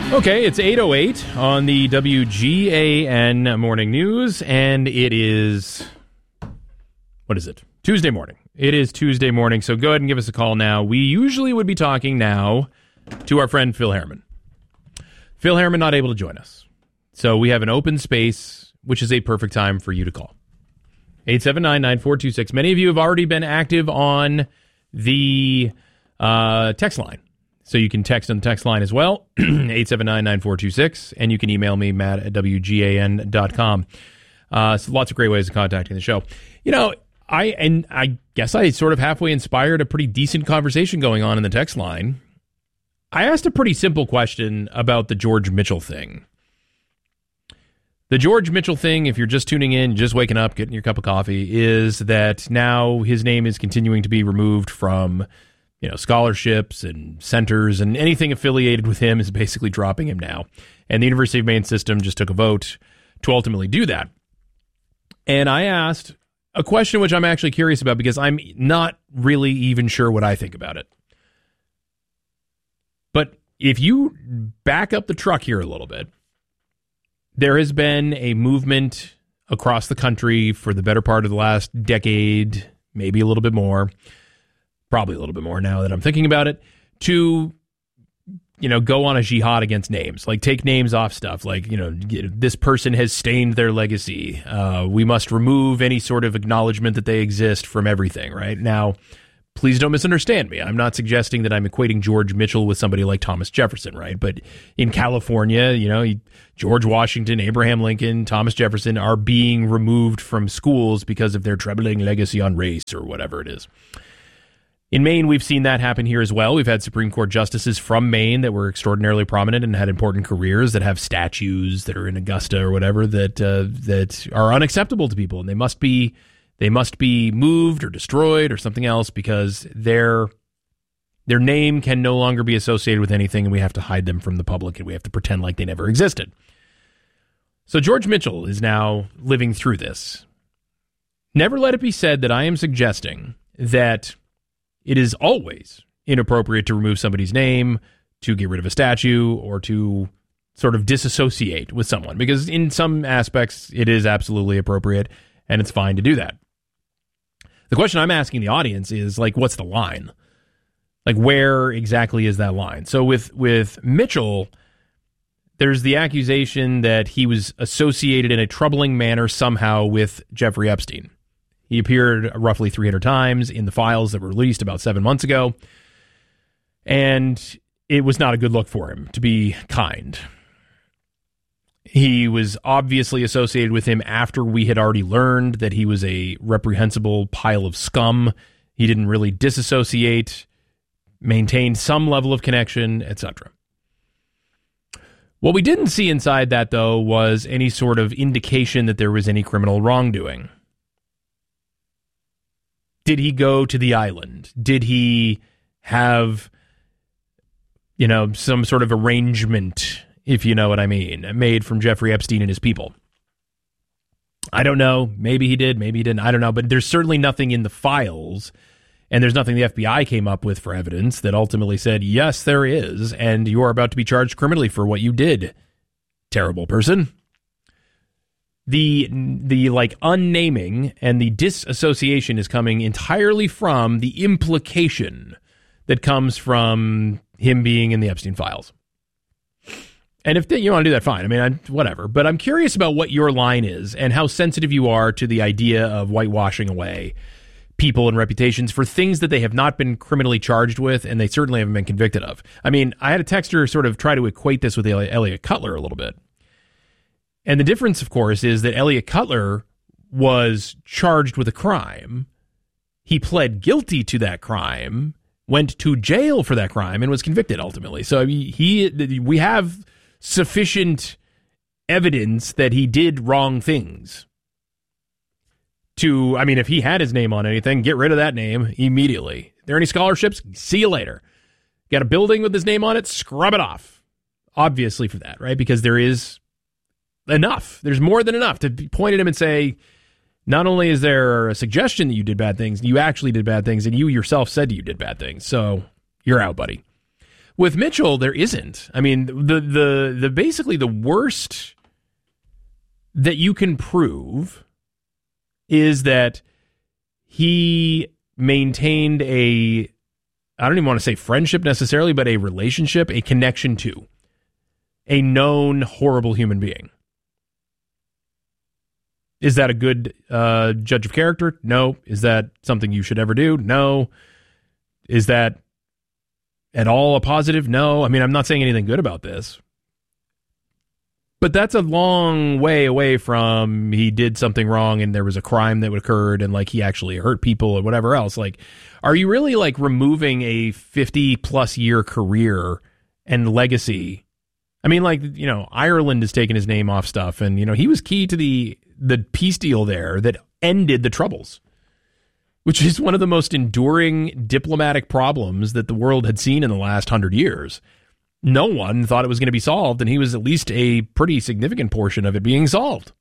Okay, it's 8:08 on the WGAN Morning News, and it is, what is it? Tuesday morning. It is Tuesday morning, so go ahead and give us a call now. We usually would be talking now to our friend Phil Harriman. Phil Harriman not able to join us, so we have an open space, which is a perfect time for you to call. 879-9426. Many of you have already been active on the text line. So you can text on the text line as well, 879-9426, and you can email me, matt@wgan.com. So lots of great ways of contacting the show. You know, I guess I sort of halfway inspired a pretty decent conversation going on in the text line. I asked a pretty simple question about the George Mitchell thing. The George Mitchell thing, if you're just tuning in, just waking up, getting your cup of coffee, is that now his name is continuing to be removed from scholarships and centers, and anything affiliated with him is basically dropping him now. And the University of Maine system just took a vote to ultimately do that. And I asked a question which I'm actually curious about because I'm not really even sure what I think about it. But if you back up the truck here a little bit, there has been a movement across the country for the better part of the last decade, maybe a little bit more, probably a little bit more now that I'm thinking about it, to, go on a jihad against names, like take names off stuff, like, this person has stained their legacy. We must remove any sort of acknowledgement that they exist from everything, right? Now, please don't misunderstand me. I'm not suggesting that I'm equating George Mitchell with somebody like Thomas Jefferson, right? But in California, George Washington, Abraham Lincoln, Thomas Jefferson are being removed from schools because of their troubling legacy on race or whatever it is. In Maine, we've seen that happen here as well. We've had Supreme Court justices from Maine that were extraordinarily prominent and had important careers that have statues that are in Augusta or whatever that are unacceptable to people, and they must be moved or destroyed or something else because their name can no longer be associated with anything, and we have to hide them from the public, and we have to pretend like they never existed. So George Mitchell is now living through this. Never let it be said that I am suggesting that it is always inappropriate to remove somebody's name, to get rid of a statue, or to sort of disassociate with someone, because in some aspects it is absolutely appropriate, and it's fine to do that. The question I'm asking the audience is, what's the line? Where exactly is that line? So with Mitchell, there's the accusation that he was associated in a troubling manner somehow with Jeffrey Epstein. He appeared roughly 300 times in the files that were released about 7 months ago, and it was not a good look for him, to be kind. He was obviously associated with him after we had already learned that he was a reprehensible pile of scum. He didn't really disassociate, maintained some level of connection, etc. What we didn't see inside that, though, was any sort of indication that there was any criminal wrongdoing. Did he go to the island? Did he have, some sort of arrangement, if you know what I mean, made from Jeffrey Epstein and his people? I don't know. Maybe he did. Maybe he didn't. I don't know. But there's certainly nothing in the files, and there's nothing the FBI came up with for evidence that ultimately said, yes, there is, and you are about to be charged criminally for what you did, terrible person. The unnaming and the disassociation is coming entirely from the implication that comes from him being in the Epstein files. And if you want to do that, fine. I mean, whatever. But I'm curious about what your line is and how sensitive you are to the idea of whitewashing away people and reputations for things that they have not been criminally charged with, and they certainly haven't been convicted of. I mean, I had a texter sort of try to equate this with Elliot Cutler a little bit. And the difference, of course, is that Elliot Cutler was charged with a crime. He pled guilty to that crime, went to jail for that crime, and was convicted ultimately. So we have sufficient evidence that he did wrong things. If he had his name on anything, get rid of that name immediately. There are any scholarships? See you later. Got a building with his name on it? Scrub it off. Obviously for that, right? Because there is enough. There's more than enough to point at him and say, not only is there a suggestion that you did bad things, you actually did bad things, and you yourself said you did bad things. So you're out, buddy. With Mitchell, there isn't. I mean, the basically the worst that you can prove is that he maintained I don't even want to say friendship necessarily, but a relationship, a connection to a known horrible human being. Is that a good judge of character? No. Is that something you should ever do? No. Is that at all a positive? No. I mean, I'm not saying anything good about this. But that's a long way away from he did something wrong and there was a crime that occurred and like he actually hurt people or whatever else. Like, are you really like removing a 50-plus year career and legacy? I mean, like, you know, Ireland has taken his name off stuff and, you know, he was key to the peace deal there that ended the Troubles, which is one of the most enduring diplomatic problems that the world had seen in the last 100 years. No one thought it was going to be solved, and he was at least a pretty significant portion of it being solved.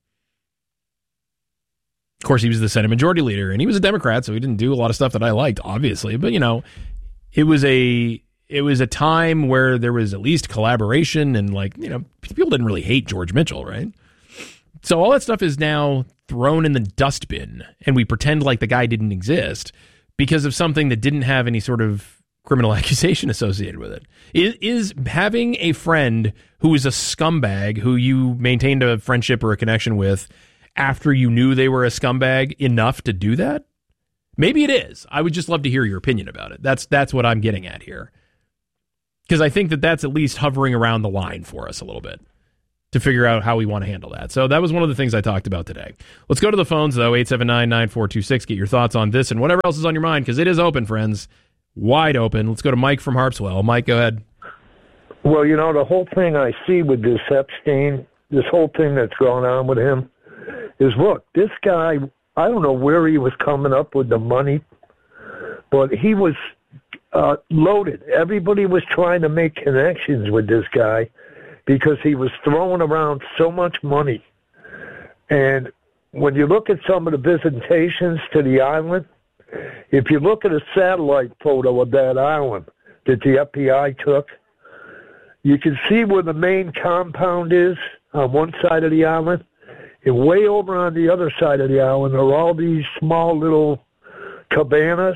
Of course, he was the Senate Majority Leader, and he was a Democrat, so he didn't do a lot of stuff that I liked, obviously. But, you know, it was a time where there was at least collaboration, and, like, you know, people didn't really hate George Mitchell, right? So all that stuff is now thrown in the dustbin, and we pretend like the guy didn't exist because of something that didn't have any sort of criminal accusation associated with it. Is having a friend who is a scumbag who you maintained a friendship or a connection with after you knew they were a scumbag enough to do that? Maybe it is. I would just love to hear your opinion about it. That's what I'm getting at here. Because I think that's at least hovering around the line for us a little bit to figure out how we want to handle that. So that was one of the things I talked about today. Let's go to the phones, though, 879-9426. Get your thoughts on this and whatever else is on your mind, because it is open, friends. Wide open. Let's go to Mike from Harpswell. Mike, go ahead. Well, you know, the whole thing I see with this Epstein, this whole thing that's going on with him, is, look, this guy, I don't know where he was coming up with the money, but he was loaded. Everybody was trying to make connections with this guy because he was throwing around so much money. And when you look at some of the visitations to the island, if you look at a satellite photo of that island that the FBI took, you can see where the main compound is on one side of the island, and way over on the other side of the island are all these small little cabanas.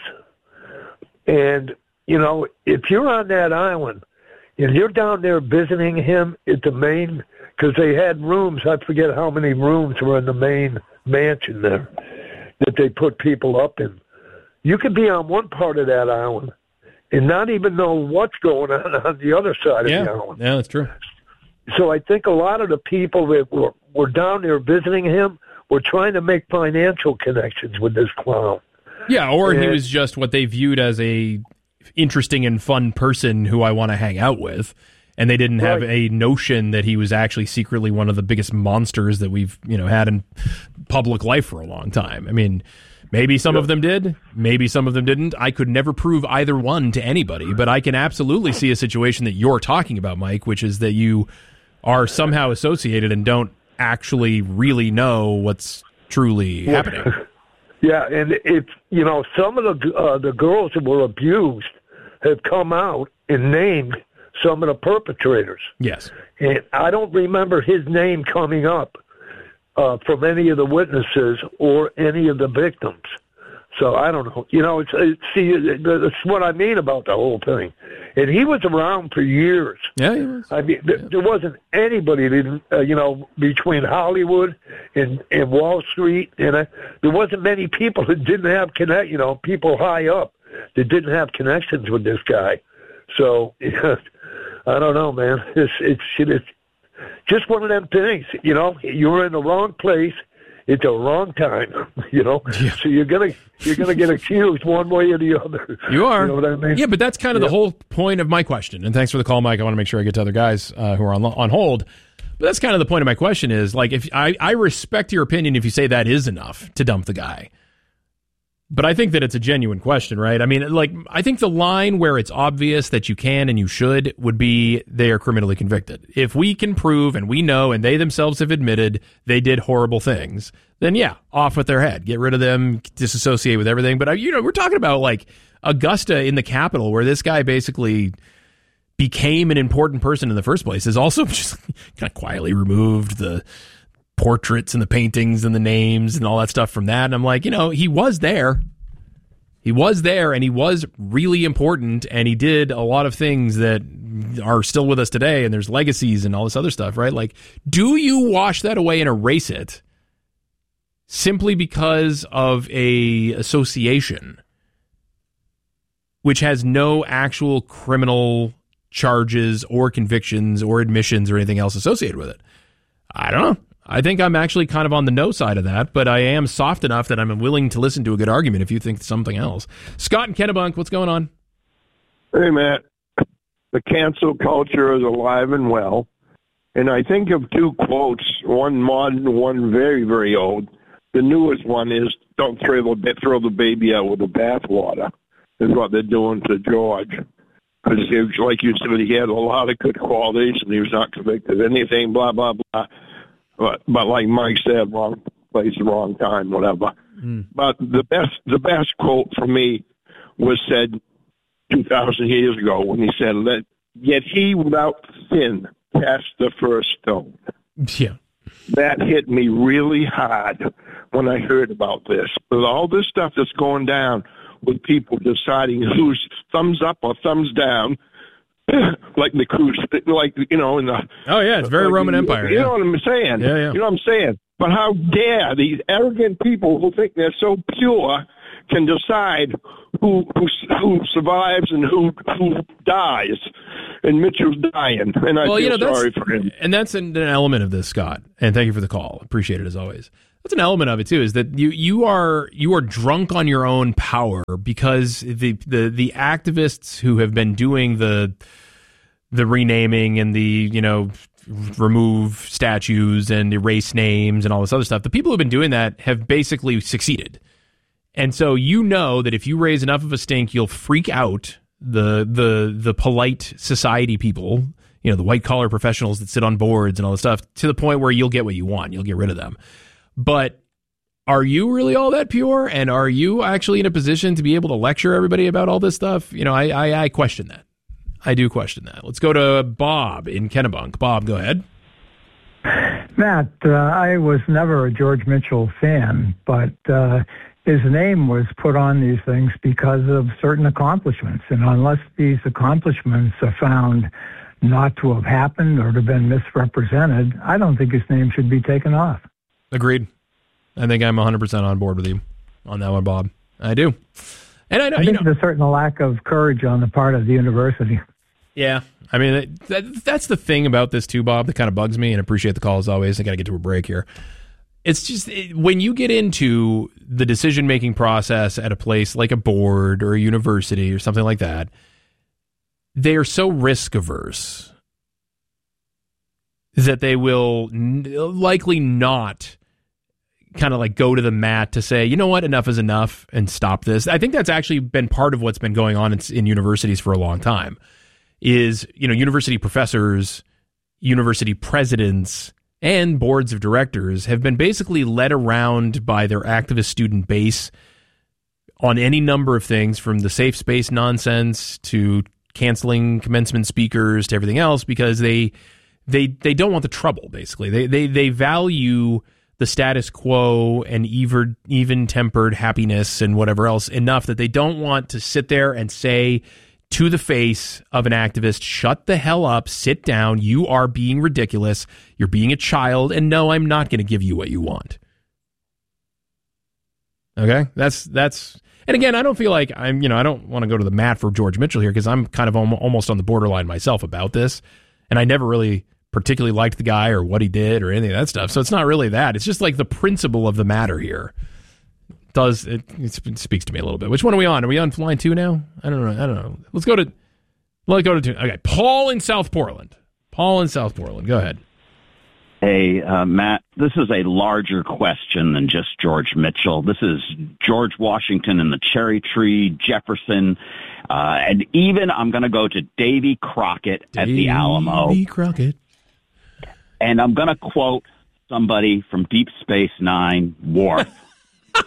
And, you know, if you're on that island and you're down there visiting him at the main, because they had rooms, I forget how many rooms were in the main mansion there that they put people up in. You could be on one part of that island and not even know what's going on the other side of the island. Yeah, that's true. So I think a lot of the people that were down there visiting him were trying to make financial connections with this clown. Yeah, or he was just what they viewed as a interesting and fun person who I want to hang out with, and they didn't have a notion that he was actually secretly one of the biggest monsters that we've, you know, had in public life for a long time. I mean, maybe some of them did, maybe some of them didn't. I could never prove either one to anybody, but I can absolutely see a situation that you're talking about, Mike, which is that you are somehow associated and don't actually really know what's truly happening. Yeah, and if you know, some of the girls that were abused have come out and named some of the perpetrators. Yes, and I don't remember his name coming up from any of the witnesses or any of the victims. So I don't know. You know, see, that's what I mean about the whole thing. And he was around for years. Yeah, he was. I mean, there wasn't anybody that, you know, between Hollywood and Wall Street, and there wasn't many people that didn't have you know, people high up that didn't have connections with this guy. So I don't know, man. It's just one of them things. You know, you were in the wrong place at the wrong time, you know. Yeah. So you're gonna get accused one way or the other. You are. You know what I mean? Yeah, but that's kind of the whole point of my question. And thanks for the call, Mike. I want to make sure I get to other guys who are on hold. But that's kind of the point of my question is, like, if I respect your opinion if you say that is enough to dump the guy. But I think that it's a genuine question, right? I mean, like, I think the line where it's obvious that you can and you should would be they are criminally convicted. If we can prove and we know and they themselves have admitted they did horrible things, then yeah, off with their head. Get rid of them, disassociate with everything. But, you know, we're talking about like Augusta in the Capitol where this guy basically became an important person in the first place is also just kind of quietly removed the portraits and the paintings and the names and all that stuff from that. And I'm like, he was there. He was there, and he was really important, and he did a lot of things that are still with us today, and there's legacies and all this other stuff, right? Like, do you wash that away and erase it simply because of a association which has no actual criminal charges or convictions or admissions or anything else associated with it? I don't know. I think I'm actually kind of on the no side of that, but I am soft enough that I'm willing to listen to a good argument if you think something else. Scott in Kennebunk, what's going on? Hey, Matt. The cancel culture is alive and well. And I think of two quotes, one modern, one very, very old. The newest one is, don't throw the baby out with the bathwater, is what they're doing to George. Because, like you said, he had a lot of good qualities, and he was not convicted of anything, blah, blah, blah. But like Mike said, wrong place, wrong time, whatever. But the best quote for me was said 2,000 years ago when he said, "Yet he without sin cast the first stone." Yeah, that hit me really hard when I heard about this. With all this stuff that's going down, with people deciding who's thumbs up or thumbs down. Like the cruise, in the... Oh, yeah, it's very Roman Empire. You know what I'm saying? Yeah. You know what I'm saying? But how dare these arrogant people who think they're so pure can decide who survives and who dies. And Mitchell's dying, and I feel sorry for him. And that's an element of this, Scott, and thank you for the call. Appreciate it, as always. That's an element of it, too, is that you are drunk on your own power because the activists who have been doing the renaming and the, remove statues and erase names and all this other stuff, the people who have been doing that have basically succeeded. And so that if you raise enough of a stink, you'll freak out the polite society people, the white-collar professionals that sit on boards and all this stuff, to the point where you'll get what you want. You'll get rid of them. But are you really all that pure? And are you actually in a position to be able to lecture everybody about all this stuff? I question that. I do question that. Let's go to Bob in Kennebunk. Bob, go ahead. Matt, I was never a George Mitchell fan, but his name was put on these things because of certain accomplishments. And unless these accomplishments are found not to have happened or to have been misrepresented, I don't think his name should be taken off. Agreed. I think I'm 100% on board with you on that one, Bob. I do. And I think there's a certain lack of courage on the part of the university. Yeah. I mean, that's the thing about this too, Bob, that kind of bugs me, and appreciate the call as always. I got to get to a break here. It's just when you get into the decision-making process at a place like a board or a university or something like that, they are so risk-averse that they will likely not kind of like go to the mat to say, you know what, enough is enough and stop this. I think that's actually been part of what's been going on in universities for a long time is, university professors, university presidents, and boards of directors have been basically led around by their activist student base on any number of things, from the safe space nonsense to canceling commencement speakers to everything else, because they don't want the trouble, basically. They value the status quo and even-tempered happiness and whatever else enough that they don't want to sit there and say to the face of an activist, shut the hell up, sit down, you are being ridiculous, you're being a child, and no, I'm not going to give you what you want. Okay? That's and again, I don't feel like I don't want to go to the mat for George Mitchell here, because I'm kind of almost on the borderline myself about this, and I never really particularly liked the guy or what he did or any of that stuff. So it's not really that. It's just like the principle of the matter here. It speaks to me a little bit. Which one are we on? Are we on line 2 now? I don't know. Let's go to 2. Okay, Paul in South Portland. Go ahead. Hey, Matt, this is a larger question than just George Mitchell. This is George Washington and the cherry tree, Jefferson, and even I'm going to go to Davy Crockett at the Alamo. Davy Crockett. And I'm going to quote somebody from Deep Space Nine, Worf.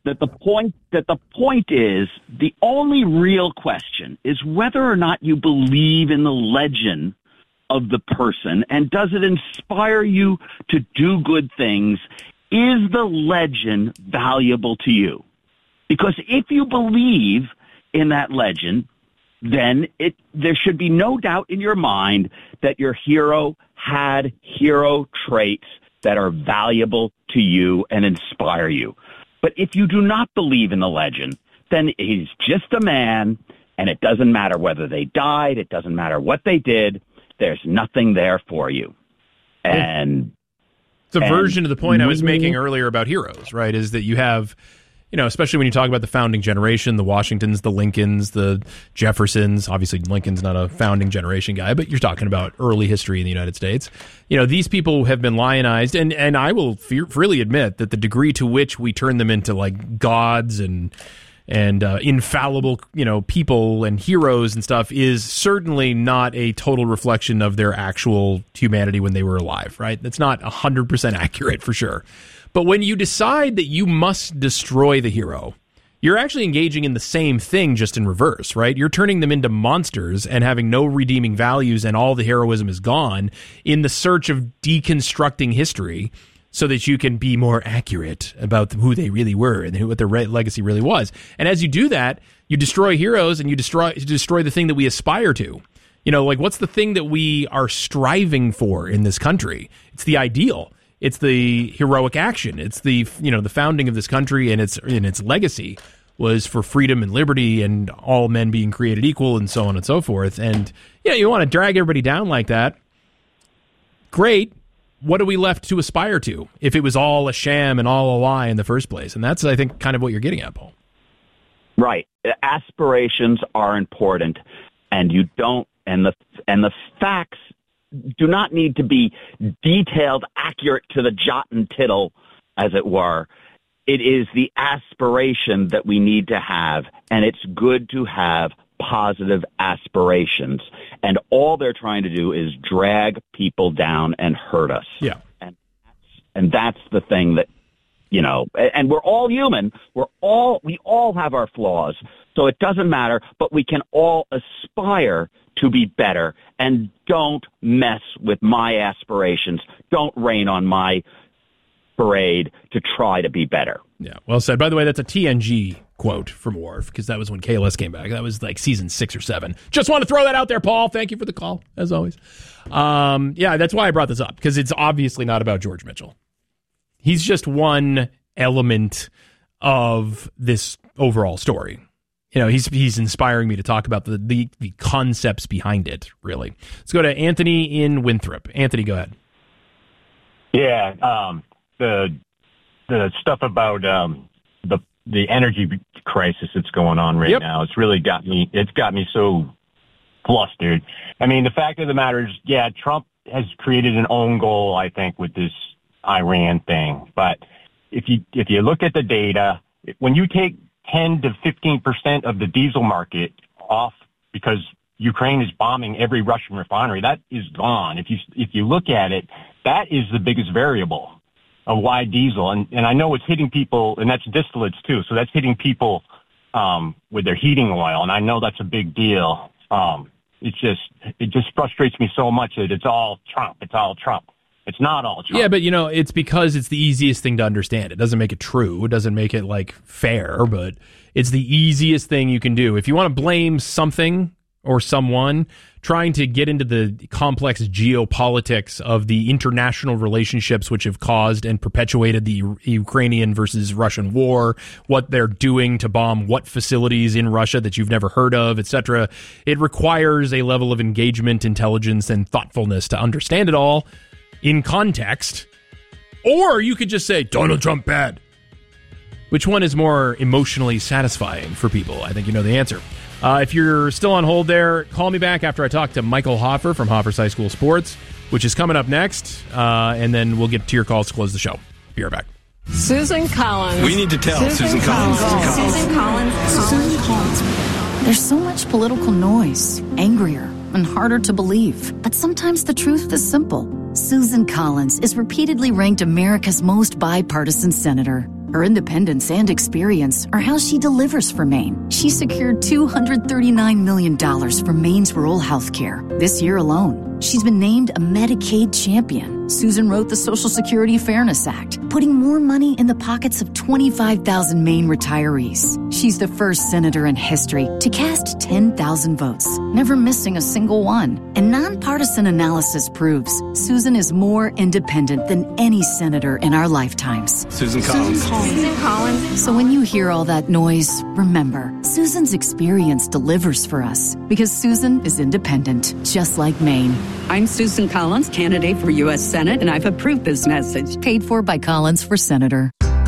that the point is the only real question is whether or not you believe in the legend of the person, and does it inspire you to do good things? Is the legend valuable to you? Because if you believe in that legend, then there should be no doubt in your mind that your hero had hero traits that are valuable to you and inspire you. But if you do not believe in the legend, then he's just a man, and it doesn't matter whether they died, it doesn't matter what they did, there's nothing there for you. And it's a version of the point I was making earlier about heroes, right? Is that you have, especially when you talk about the founding generation, the Washingtons, the Lincolns, the Jeffersons. Obviously, Lincoln's not a founding generation guy, but you're talking about early history in the United States. These people have been lionized, and I will freely admit that the degree to which we turn them into like gods and infallible, people and heroes and stuff is certainly not a total reflection of their actual humanity when they were alive, right? That's not 100% accurate for sure. But when you decide that you must destroy the hero, you're actually engaging in the same thing, just in reverse, right? You're turning them into monsters and having no redeeming values, and all the heroism is gone in the search of deconstructing history so that you can be more accurate about who they really were and what their legacy really was. And as you do that, you destroy heroes and you destroy the thing that we aspire to. What's the thing that we are striving for in this country? It's the ideal. It's the heroic action. It's the the founding of this country, and its legacy was for freedom and liberty and all men being created equal and so on and so forth. And you want to drag everybody down like that. Great. What are we left to aspire to if it was all a sham and all a lie in the first place? And that's, I think, kind of what you're getting at, Paul. Right. Aspirations are important, and the facts do not need to be detailed, accurate to the jot and tittle, as it were. It is the aspiration that we need to have, and it's good to have positive aspirations. And all they're trying to do is drag people down and hurt us. Yeah. And that's the thing that, and we're all human. We all have our flaws. So it doesn't matter, but we can all aspire to be better, and don't mess with my aspirations. Don't rain on my parade to try to be better. Yeah, well said. By the way, that's a TNG quote from Worf, because that was when KLS came back. That was like season 6 or 7. Just want to throw that out there, Paul. Thank you for the call, as always. Yeah, that's why I brought this up, because it's obviously not about George Mitchell. He's just one element of this overall story. He's inspiring me to talk about the concepts behind it, really. Let's go to Anthony in Winthrop. Anthony, go ahead. Yeah, the stuff about the energy crisis that's going on right now, it's really got me so flustered. I mean, the fact of the matter is, yeah, Trump has created an own goal, I think, with this Iran thing. But if you look at the data, when you take 10 to 15% of the diesel market off because Ukraine is bombing every Russian refinery, that is gone. If you look at it, that is the biggest variable of why diesel, and I know it's hitting people, and that's distillates too, so that's hitting people with their heating oil, and I know that's a big deal. It just frustrates me so much that it's all Trump. It's all Trump. It's not all Trump. Yeah, but it's because it's the easiest thing to understand. It doesn't make it true. It doesn't make it fair, but it's the easiest thing you can do. If you want to blame something or someone, trying to get into the complex geopolitics of the international relationships which have caused and perpetuated the Ukrainian versus Russian war, what they're doing to bomb what facilities in Russia that you've never heard of, etc. It requires a level of engagement, intelligence, and thoughtfulness to understand it all in context. Or you could just say, Donald Trump bad. Which one is more emotionally satisfying for people? I think you know the answer. If you're still on hold there, call me back after I talk to Michael Hoffer from Hoffer's High School Sports, which is coming up next, and then we'll get to your calls to close the show. Be right back. Susan Collins. We need to tell Susan Collins. Susan Collins. There's so much political noise, angrier and harder to believe. But sometimes the truth is simple. Susan Collins is repeatedly ranked America's most bipartisan senator. Her independence and experience are how she delivers for Maine. She secured $239 million for Maine's rural health care this year alone. She's been named a Medicaid champion. Susan wrote the Social Security Fairness Act, putting more money in the pockets of 25,000 Maine retirees. She's the first senator in history to cast 10,000 votes, never missing a single one. And nonpartisan analysis proves Susan is more independent than any senator in our lifetimes. Susan Collins. Susan Collins. So when you hear all that noise, remember, Susan's experience delivers for us because Susan is independent, just like Maine. I'm Susan Collins, candidate for U.S. Senate, and I've approved this message. Paid for by Collins for Senator.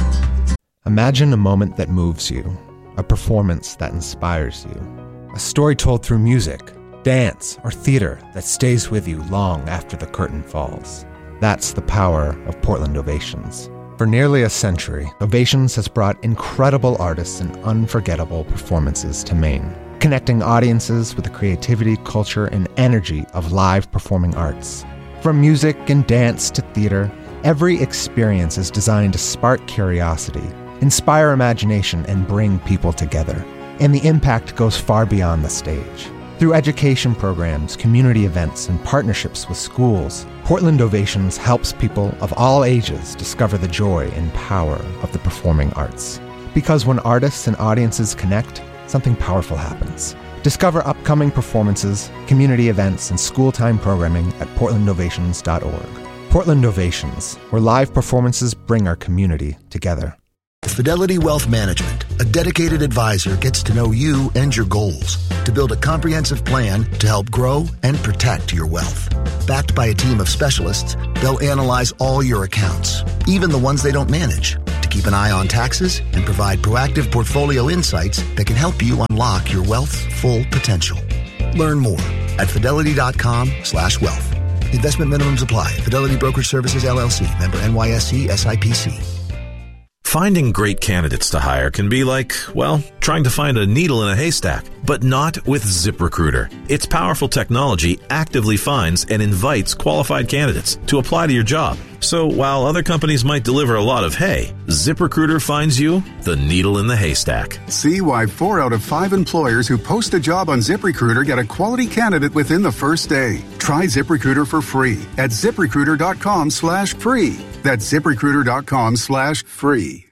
Imagine a moment that moves you, a performance that inspires you, a story told through music, dance, or theater that stays with you long after the curtain falls. That's the power of Portland Ovations. For nearly a century, Ovations has brought incredible artists and unforgettable performances to Maine, connecting audiences with the creativity, culture, and energy of live performing arts. From music and dance to theater, every experience is designed to spark curiosity, inspire imagination, and bring people together. And the impact goes far beyond the stage. Through education programs, community events, and partnerships with schools, Portland Ovations helps people of all ages discover the joy and power of the performing arts. Because when artists and audiences connect, something powerful happens. Discover upcoming performances, community events, and school-time programming at portlandovations.org. Portland Ovations, where live performances bring our community together. Fidelity Wealth Management, a dedicated advisor, gets to know you and your goals to build a comprehensive plan to help grow and protect your wealth. Backed by a team of specialists, they'll analyze all your accounts, even the ones they don't manage, to keep an eye on taxes and provide proactive portfolio insights that can help you unlock your wealth's full potential. Learn more at fidelity.com/wealth. Investment minimums apply. Fidelity Brokerage Services, LLC. Member NYSE SIPC. Finding great candidates to hire can be like, well, trying to find a needle in a haystack, but not with ZipRecruiter. Its powerful technology actively finds and invites qualified candidates to apply to your job. So while other companies might deliver a lot of hay, ZipRecruiter finds you the needle in the haystack. See why 4 out of 5 employers who post a job on ZipRecruiter get a quality candidate within the first day. Try ZipRecruiter for free at ZipRecruiter.com/free. That's ZipRecruiter.com/free.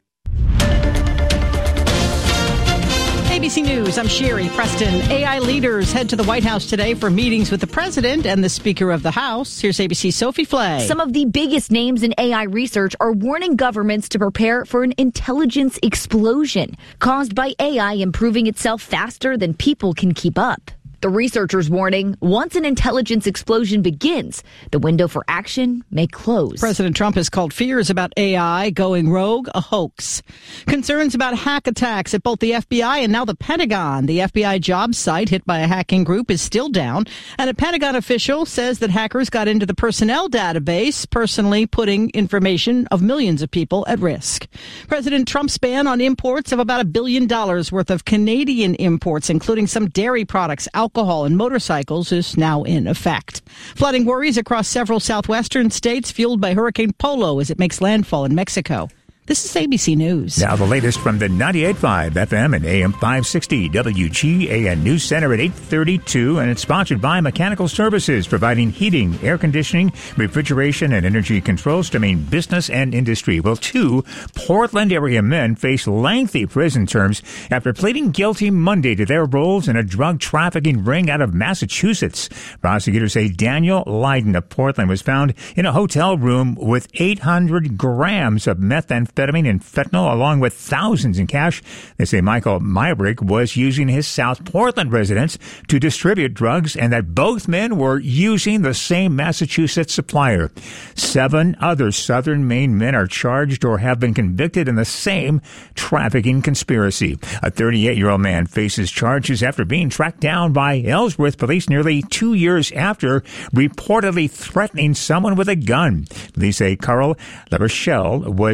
ABC News, I'm Sherry Preston. AI leaders head to the White House today for meetings with the president and the Speaker of the House. Here's ABC's Sophie Flay. Some of the biggest names in AI research are warning governments to prepare for an intelligence explosion caused by AI improving itself faster than people can keep up. The researchers warning, once an intelligence explosion begins, the window for action may close. President Trump has called fears about AI going rogue a hoax. Concerns about hack attacks at both the FBI and now the Pentagon. The FBI job site hit by a hacking group is still down, and a Pentagon official says that hackers got into the personnel database, personally putting information of millions of people at risk. President Trump's ban on imports of about $1 billion worth of Canadian imports, including some dairy products, alcohol, and motorcycles, is now in effect. Flooding worries across several southwestern states fueled by Hurricane Polo as it makes landfall in Mexico. This is ABC News. Now the latest from the 98.5 FM and AM 560 WGAN News Center at 8:32, and it's sponsored by Mechanical Services, providing heating, air conditioning, refrigeration, and energy controls to Maine business and industry. Well, 2 Portland area men face lengthy prison terms after pleading guilty Monday to their roles in a drug trafficking ring out of Massachusetts. Prosecutors say Daniel Leiden of Portland was found in a hotel room with 800 grams of methamphetamine and fentanyl, along with thousands in cash. They say Michael Mybrick was using his South Portland residence to distribute drugs, and that both men were using the same Massachusetts supplier. 7 other southern Maine men are charged or have been convicted in the same trafficking conspiracy. A 38-year-old man faces charges after being tracked down by Ellsworth police nearly 2 years after reportedly threatening someone with a gun. Police say Carl LaRochelle was arrested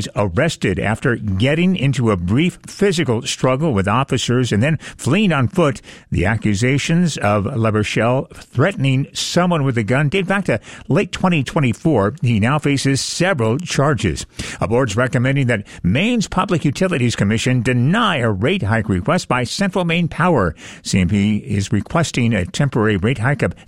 arrested after getting into a brief physical struggle with officers and then fleeing on foot. The accusations of La Rochelle threatening someone with a gun date back to late 2024. He now faces several charges. A board's recommending that Maine's Public Utilities Commission deny a rate hike request by Central Maine Power. CMP is requesting a temporary rate hike of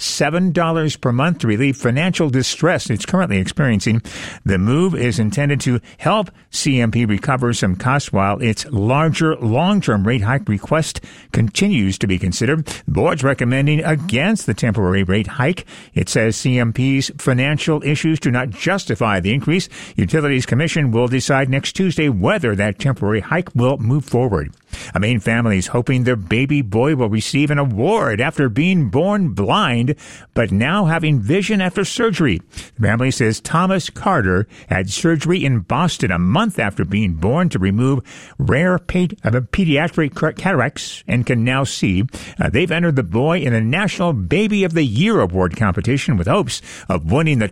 $7 per month to relieve financial distress it's currently experiencing. The move is intended to help CMP recover some costs while its larger long-term rate hike request continues to be considered. The board's recommending against the temporary rate hike. It says CMP's financial issues do not justify the increase. Utilities Commission will decide next Tuesday whether that temporary hike will move forward. A Maine family is hoping their baby boy will receive an award after being born blind, but now having vision after surgery. The family says Thomas Carter had surgery in Boston a month after being born to remove rare pediatric cataracts and can now see. They've entered the boy in a National Baby of the Year award competition with hopes of winning the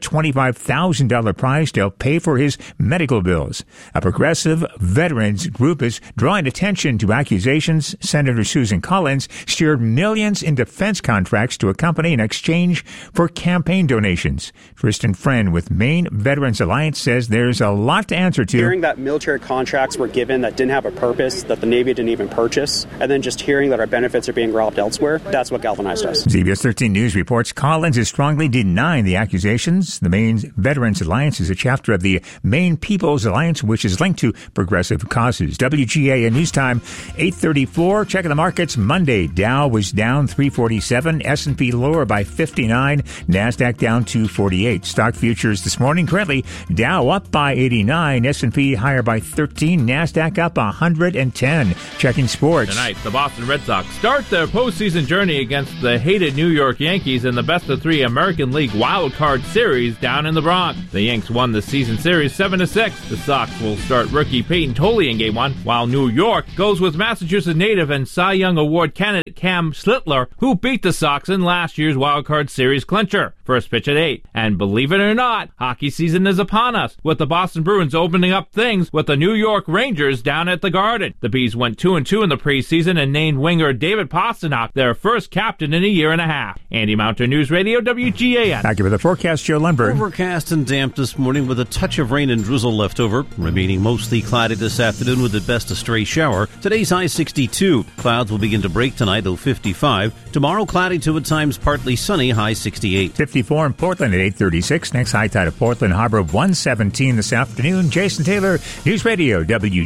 $25,000 prize to help pay for his medical bills. A progressive veterans group is drawing attention to accusations Senator Susan Collins steered millions in defense contracts to a company in exchange for campaign donations. Tristan Friend with Maine Veterans Alliance says there's a lot to answer to. Hearing that military contracts were given that didn't have a purpose, that the Navy didn't even purchase, and then just hearing that our benefits are being robbed elsewhere, that's what galvanized us. CBS 13 News reports Collins is strongly denying the accusations. The Maine Veterans Alliance is a chapter of the Maine People's Alliance, which is linked to progressive causes. WGA News Time, 8:34. Checking the markets Monday. Dow was down 347. S&P lower by 59. NASDAQ down 248. Stock futures this morning currently Dow up by 89. S&P higher by 13. NASDAQ up 110. Checking sports. Tonight, the Boston Red Sox start their postseason journey against the hated New York Yankees in the best-of-3 American League Wild Card Series down in the Bronx. The Yanks won the season series 7-6. The Sox will start rookie Peyton Tolley in Game 1, while New York goes with Massachusetts native and Cy Young Award candidate Cam Slittler, who beat the Sox in last year's Wild Card Series clincher. First pitch at 8. And believe it or not, hockey season is upon us, with the Boston Bruins opening up things with the New York Rangers down at the Garden. The Bees went 2-2 in the preseason and named winger David Pastrnak their first captain in a year and a half. Andy Mounter, News Radio, WGAN. Back with the forecast, Joe Lundberg. Overcast and damp this morning with a touch of rain and drizzle left over. Remaining mostly cloudy this afternoon with at best a stray shower. Today's high 62. Clouds will begin to break tonight, low 55. Tomorrow cloudy to at times partly sunny, high 68. 54 in Portland at 8:36. Next high tide of Portland Harbor 117 this afternoon. Jason Taylor, News Radio,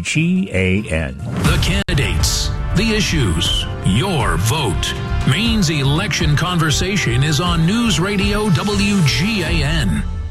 WGAN. The candidates, the issues, your vote. Maine's election conversation is on News Radio WGAN.